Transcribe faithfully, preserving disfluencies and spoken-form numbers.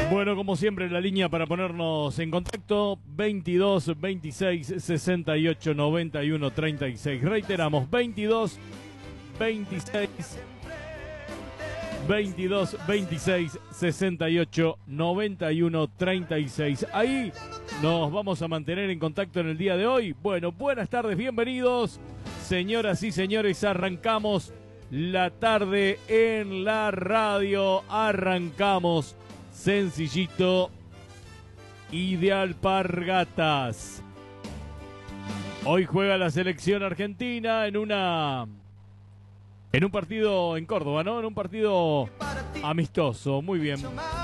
Bueno, como siempre, la línea para ponernos en contacto, veintidós, veintiséis, sesenta y ocho, noventa y uno, treinta y seis. Reiteramos, veintidós, veintiséis, veintidós, veintiséis, sesenta y ocho, noventa y uno, treinta y seis. Ahí nos vamos a mantener en contacto en el día de hoy. Bueno, buenas tardes, bienvenidos. Señoras y señores, arrancamos la tarde en la radio. Arrancamos sencillito y de alpargatas. Hoy juega la selección argentina en una en un partido en Córdoba, ¿no? En un partido amistoso. Muy bien.